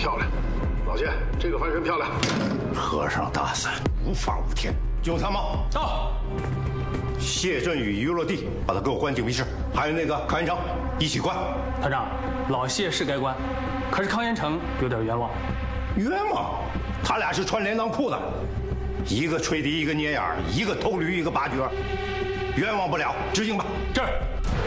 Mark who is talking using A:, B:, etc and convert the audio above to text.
A: 漂亮，老谢，这个翻身漂亮。
B: 和尚大伞，无法无天。军务参谋
C: 到。
B: 谢振宇一落地，把他给我关警卫室。还有那个康延成，一起关。
C: 团长，老谢是该关，可是康延成有点冤枉。
B: 冤枉？他俩是穿连裆裤的，一个吹笛，一个捏眼，一个偷驴，一个拔角，冤枉不了。执行吧。
C: 这儿。